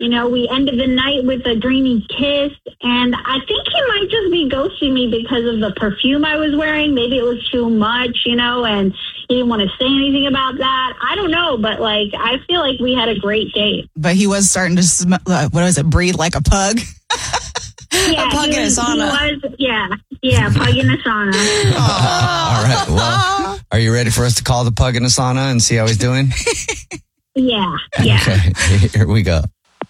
We ended the night with a dreamy kiss, and I think he might just be ghosting me because of the perfume I was wearing. Maybe it was too much, and he didn't want to say anything about that. I don't know, but, I feel like we had a great date. But he was starting to smell, breathe like a pug? Yeah, a pug in a sauna. Pug in a sauna. All right, well, are you ready for us to call the pug in a sauna and see how he's doing? Yeah. Okay, here we go.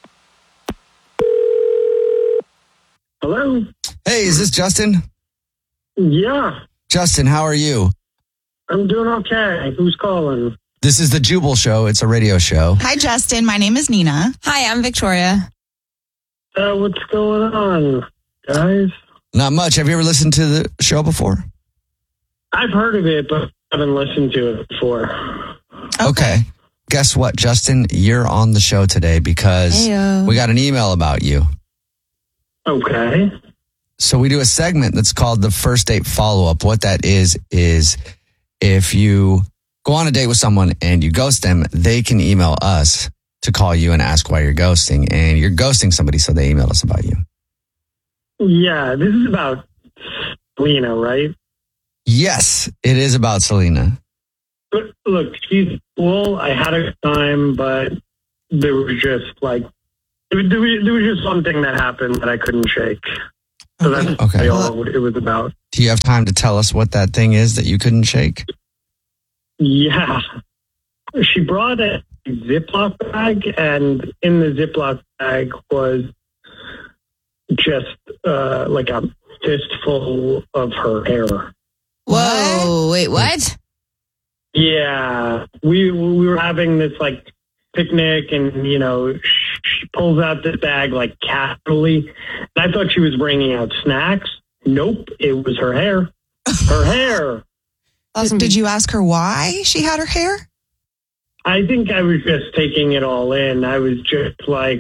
Hello? Hey, is this Justin? Yeah. Justin, how are you? I'm doing okay. Who's calling? This is the Jubal Show. It's a radio show. Hi, Justin. My name is Nina. Hi, I'm Victoria. What's going on, guys? Not much. Have you ever listened to the show before? I've heard of it, but I haven't listened to it before. Okay. Guess what, Justin? You're on the show today because we got an email about you. Okay. So we do a segment that's called the First Date Follow-Up. What that is if you go on a date with someone and you ghost them, they can email us to call you and ask why you're ghosting. And you're ghosting somebody, so they email us about you. Yeah, this is about Lena, right? Yes, it is about Selena. But look, she's cool. I had a good time, but there was just there was just one thing that happened that I couldn't shake. So that's all it was about. Do you have time to tell us what that thing is that you couldn't shake? Yeah. She brought a Ziploc bag, and in the Ziploc bag was just like a fistful of her hair. Whoa, wait, what? Yeah. We were having this picnic, and she pulls out this bag casually, and I thought she was bringing out snacks. Nope, it was her hair. Her hair. Did you ask her why she had her hair? I think I was just taking it all in. I was just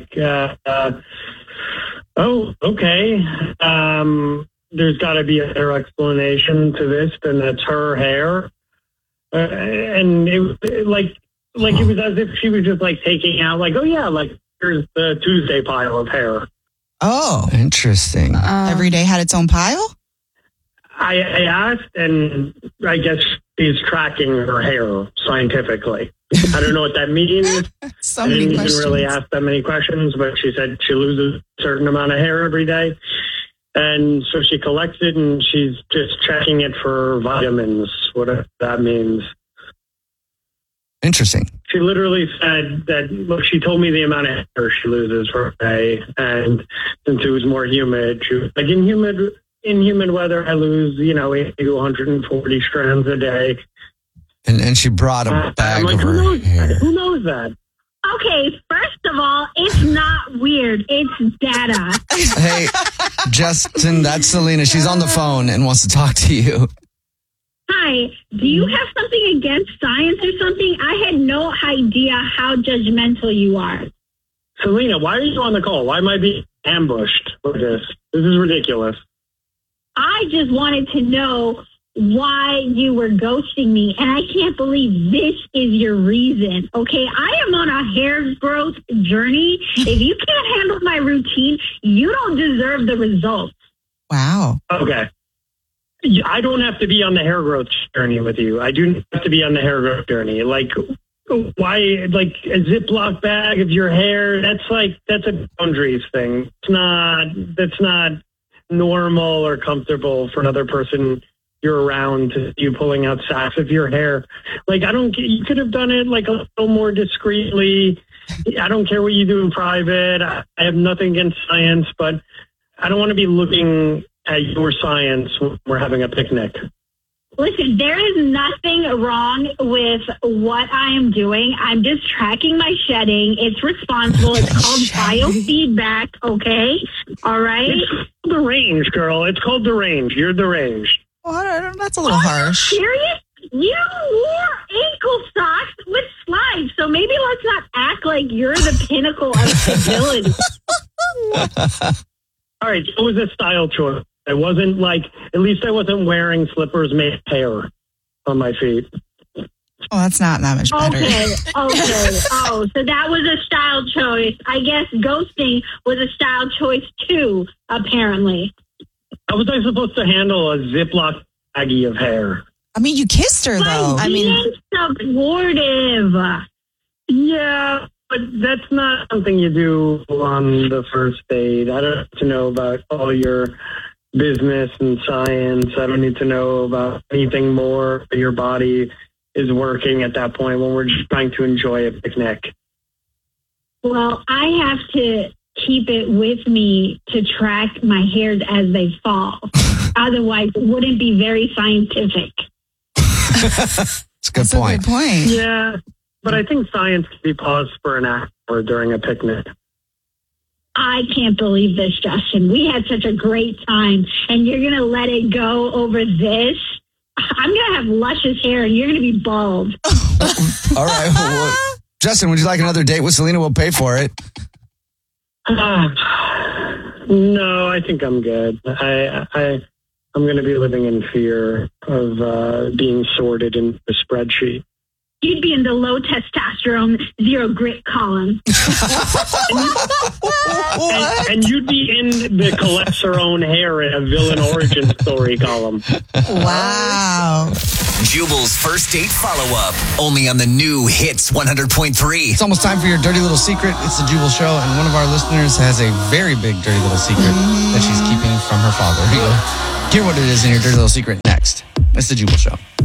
oh, okay. There's got to be a better explanation to this than that's her hair. And it was it was as if she was just taking out here's the Tuesday pile of hair. Oh, interesting. Every day had its own pile? I asked, and I guess she's tracking her hair scientifically. I don't know what that means. So I many didn't questions. even really ask that many questions, but she said she loses a certain amount of hair every day. And so she collects it, and she's just checking it for vitamins, whatever that means. Interesting. She literally said that, look, she told me the amount of hair she loses per day. And since it was more humid, she was like, in humid weather, I lose, 80 to 140 strands a day. And she brought a bag of her hair. Who knows that? Okay, first of all, it's not weird. It's data. Hey, Justin, that's Selena. She's on the phone and wants to talk to you. Hi, do you have something against science or something? I had no idea how judgmental you are. Selena, why are you on the call? Why am I being ambushed with this? This is ridiculous. I just wanted to know why you were ghosting me, and I can't believe this is your reason. Okay, I am on a hair growth journey. If you can't handle my routine, you don't deserve the results. Wow. Okay. I don't have to be on the hair growth journey with you. I do have to be on the hair growth journey. Why, a Ziploc bag of your hair? That's a boundaries thing. That's not normal or comfortable for another person you're around to you pulling out sacks of your hair. You could have done it a little more discreetly. I don't care what you do in private. I have nothing against science, but I don't want to be looking at your science when we're having a picnic. Listen, there is nothing wrong with what I am doing. I'm just tracking my shedding. It's responsible. It's called biofeedback, okay? All right? It's called deranged, girl. It's called deranged. You're deranged. Well, that's a little harsh. Serious? You wore ankle socks with slides, so maybe let's not act like you're the pinnacle of civility. All right, it was a style choice. I wasn't at least I wasn't wearing slippers made of hair on my feet. Oh, that's not that much better. Okay. Oh, so that was a style choice. I guess ghosting was a style choice too, apparently. How was I supposed to handle a Ziploc baggie of hair? I mean, you kissed her, though. By being supportive. Yeah, but that's not something you do on the first date. I don't have to know about all your business and science. I don't need to know about anything more. Your body is working at that point when we're just trying to enjoy a picnic. Well, I have to keep it with me to track my hairs as they fall. Otherwise, it wouldn't be very scientific. It's a good That's a point. good point. Yeah, but I think science can be paused for an hour during a picnic. I can't believe this, Justin. We had such a great time, and you're going to let it go over this? I'm going to have luscious hair, and you're going to be bald. All right. Well, Justin, would you like another date with Selena? We'll pay for it. No, I think I'm good. I'm going to be living in fear of being sorted in a spreadsheet. You'd be in the low testosterone, zero grit column. and you'd be in the collects her own hair in a villain origin story column. Wow. Jubal's first date follow-up, only on the new Hits 100.3. It's almost time for your dirty little secret. It's the Jubal Show, and one of our listeners has a very big dirty little secret that she's keeping from her father. Hear what it is in your dirty little secret next. It's the Jubal Show.